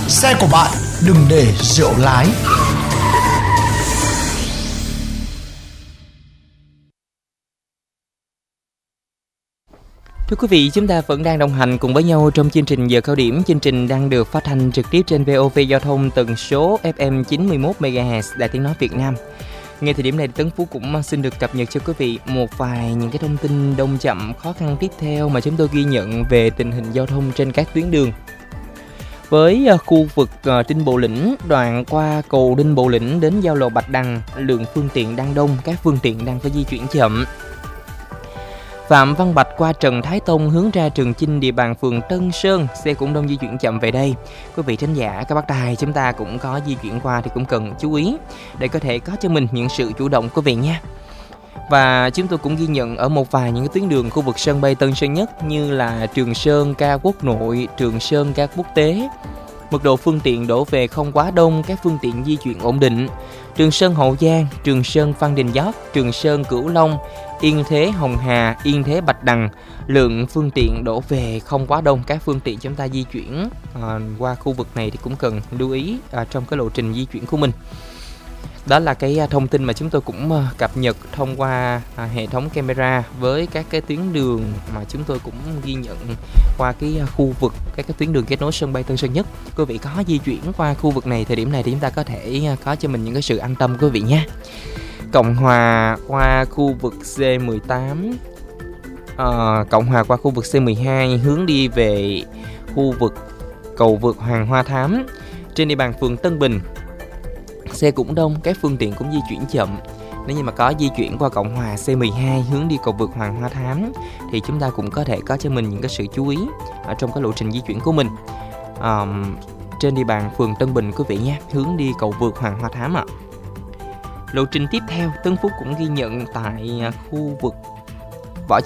xe của bạn đừng để rượu lái. Thưa quý vị, chúng ta vẫn đang đồng hành cùng với nhau trong chương trình Giờ Cao Điểm. Chương trình đang được phát thanh trực tiếp trên VOV Giao thông tần số FM 91 MHz Đài Tiếng nói Việt Nam. Ngay thời điểm này, Tấn Phú cũng xin được cập nhật cho quý vị một vài những cái thông tin đông chậm khó khăn tiếp theo mà chúng tôi ghi nhận về tình hình giao thông trên các tuyến đường. Với khu vực Đinh Bộ Lĩnh, đoạn qua cầu Đinh Bộ Lĩnh đến giao lộ Bạch Đằng, lượng phương tiện đang đông, các phương tiện đang phải di chuyển chậm. Phạm Văn Bạch qua Trần Thái Tông hướng ra Trường Chinh, địa bàn phường Tân Sơn, xe cũng đông di chuyển chậm về đây. Quý vị thính giả, các bác tài chúng ta cũng có di chuyển qua thì cũng cần chú ý để có thể có cho mình những sự chủ động quý vị nha. Và chúng tôi cũng ghi nhận ở một vài những tuyến đường khu vực sân bay Tân Sơn Nhất như là Trường Sơn Ca Quốc Nội, Trường Sơn Ca Quốc Tế. Mật độ phương tiện đổ về không quá đông, các phương tiện di chuyển ổn định. Trường Sơn Hậu Giang, Trường Sơn Phan Đình Giót, Trường Sơn Cửu Long, Yên Thế Hồng Hà, Yên Thế Bạch Đằng, lượng phương tiện đổ về không quá đông. Các phương tiện chúng ta di chuyển qua khu vực này thì cũng cần lưu ý trong cái lộ trình di chuyển của mình. Đó là cái thông tin mà chúng tôi cũng cập nhật thông qua hệ thống camera với các cái tuyến đường mà chúng tôi cũng ghi nhận qua cái khu vực các cái tuyến đường kết nối sân bay Tân Sơn Nhất. Quý vị có di chuyển qua khu vực này thời điểm này thì chúng ta có thể có cho mình những cái sự an tâm quý vị nha. Cộng Hòa qua khu vực C18, Cộng Hòa qua khu vực C12 hướng đi về khu vực cầu vượt Hoàng Hoa Thám trên địa bàn phường Tân Bình. Xe cũng đông, các phương tiện cũng di chuyển chậm. Nếu như mà có di chuyển qua Cộng Hòa C12 hướng đi cầu vượt Hoàng Hoa Thám thì chúng ta cũng có thể có cho mình những cái sự chú ý ở trong cái lộ trình di chuyển của mình. Trên địa bàn phường Tân Bình quý vị nhé, hướng đi cầu vượt Hoàng Hoa Thám ạ. Lộ trình tiếp theo, Tân Phú cũng ghi nhận tại khu vực